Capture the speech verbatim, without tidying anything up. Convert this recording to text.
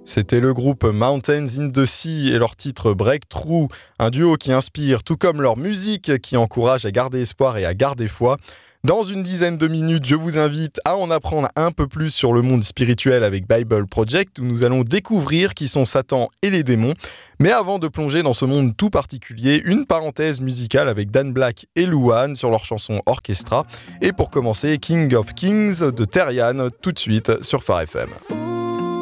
C'était le groupe Mountains in the Sea et leur titre Breakthrough, un duo qui inspire tout comme leur musique qui encourage à garder espoir et à garder foi. Dans une dizaine de minutes, je vous invite à en apprendre un peu plus sur le monde spirituel avec Bible Project où nous allons découvrir qui sont Satan et les démons. Mais avant de plonger dans ce monde tout particulier, une parenthèse musicale avec Dan Black et Louane sur leur chanson Orchestra. Et pour commencer, King of Kings de Terrian tout de suite sur Phare F M.